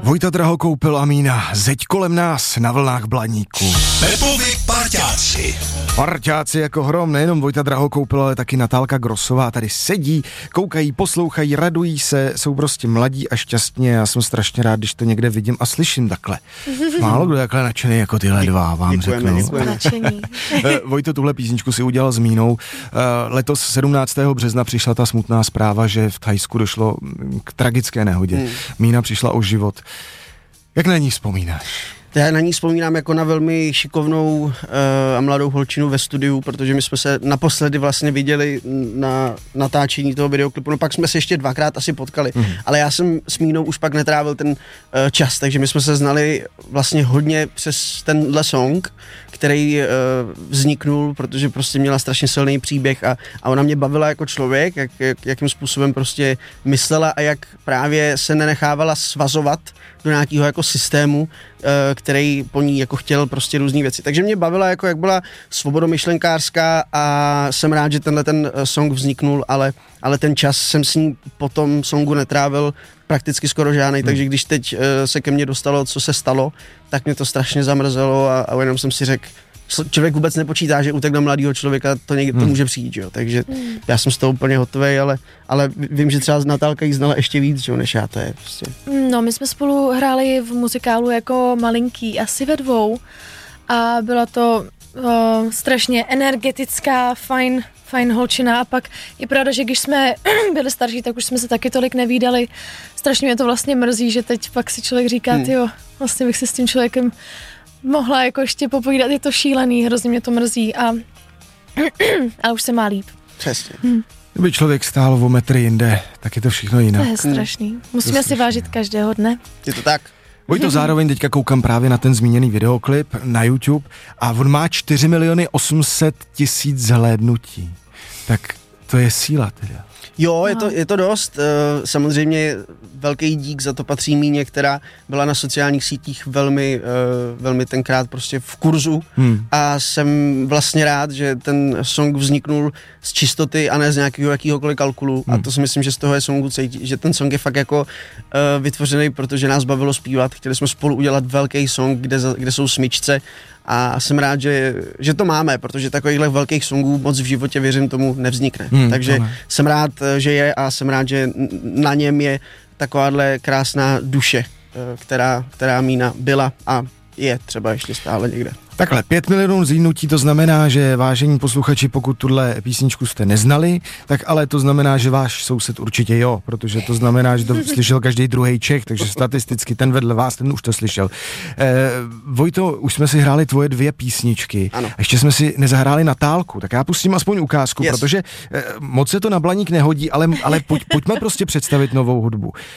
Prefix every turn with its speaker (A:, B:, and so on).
A: Vojta Drahokoupil a Mína, zeď kolem nás na vlnách Blaníku.
B: Pepovi parťáci.
A: Parťáci jako hrom, nejenom Vojta Drahokoupil, ale taky Natálka Grossová tady sedí, koukají, poslouchají, radují se, jsou prostě mladí a šťastní. Já jsem strašně rád, když to někde vidím a slyším takhle. Málo kdo je takhle nadšený jako tyhle dva, vám řeknu. Vojto, tuhle písničku si udělal s Mínou. Letos 17. března přišla ta smutná zpráva, že v Thajsku došlo k tragické nehodě. Mína přišla o život. Jak na ní vzpomínáš?
C: Já na ní vzpomínám jako na velmi šikovnou a mladou holčinu ve studiu, protože my jsme se naposledy vlastně viděli na natáčení toho videoklipu, no pak jsme se ještě dvakrát asi potkali, ale já jsem s Mínou už pak netrávil ten čas, takže my jsme se znali vlastně hodně přes tenhle song, který vzniknul, protože prostě měla strašně silný příběh a ona mě bavila jako člověk, jakým způsobem prostě myslela a jak právě se nenechávala svazovat do nějakého jako systému, který po ní jako chtěl prostě různý věci. Takže mě bavila, jako jak byla svobodomyšlenkářská a jsem rád, že tenhle ten song vzniknul, ale ten čas jsem s ní po tom songu netrávil prakticky skoro žádnej, takže když teď se ke mně dostalo, co se stalo, tak mě to strašně zamrzelo a jenom jsem si řekl, člověk vůbec nepočítá, že útek na mladého člověka to někdy to může přijít, jo. Takže já jsem z toho úplně hotovej, ale vím, že třeba Natálka jí znala ještě víc, jo, než já, to je prostě.
D: No, my jsme spolu hráli v muzikálu jako malinký, asi ve dvou a byla to strašně energetická, fajn holčina a pak je pravda, že když jsme byli starší, tak už jsme se taky tolik nevídali. Strašně mě to vlastně mrzí, že teď pak si člověk říká, tyjo, vlastně bych se s tím člověkem mohla jako ještě popovídat, je to šílený, hrozně mě to mrzí a už se má líp.
C: Přesně.
A: Kdyby člověk stál o metry jinde, tak je to všechno jinak.
D: To je strašný. Musíme si vážit každého dne.
C: Je to tak.
A: Vojto, zároveň teďka koukám právě na ten zmíněný videoklip na YouTube a on má 4 800 000 zhlédnutí. Tak to je síla teda.
C: Jo, je to dost. Samozřejmě velký dík za to patří Míně, která byla na sociálních sítích velmi tenkrát prostě v kurzu a jsem vlastně rád, že ten song vzniknul z čistoty a ne z nějakého jakýhokoliv kalkulu a to si myslím, že z toho je songu cítit, že ten song je fakt jako vytvořený, protože nás bavilo zpívat. Chtěli jsme spolu udělat velký song, kde jsou smyčce a jsem rád, že to máme, protože takovýchhle velkých songů moc v životě, věřím tomu, nevznikne. Takže jsem rád, že je a jsem rád, že na něm je takováhle krásná duše, která Mína byla a je třeba ještě stále někde.
A: Takhle, 5 milionů zhlídnutí, to znamená, že vážení posluchači, pokud tuhle písničku jste neznali, tak ale to znamená, že váš soused určitě jo, protože to znamená, že to slyšel každý druhý Čech, takže statisticky ten vedle vás, ten už to slyšel. Vojto, už jsme si hráli tvoje 2 písničky,
C: ano.
A: A ještě jsme si nezahráli Natálku, tak já pustím aspoň ukázku, protože moc se to na Blaník nehodí, ale pojďme prostě představit novou hudbu.